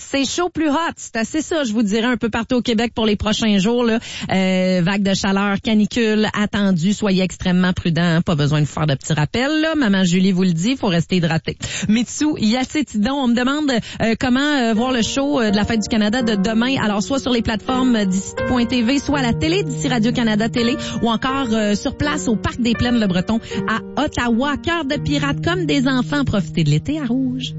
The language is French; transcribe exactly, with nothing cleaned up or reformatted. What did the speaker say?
C'est chaud plus hot. C'est assez ça, je vous dirais, un peu partout au Québec pour les prochains jours. Là. Euh, vague de chaleur, canicule attendue. Soyez extrêmement prudents. Hein. Pas besoin de vous faire de petits rappels. Là. Maman Julie vous le dit, il faut rester hydraté. Mitsu, Yacétidon, on me demande euh, comment euh, voir le show euh, de la Fête du Canada de demain. Alors, soit sur les plateformes d'ici point T V, soit à la télé d'ici Radio-Canada Télé, ou encore euh, sur place au Parc des Plaines Le Breton à Ottawa. Cœur de pirate comme des enfants. Profitez de l'été à Rouge.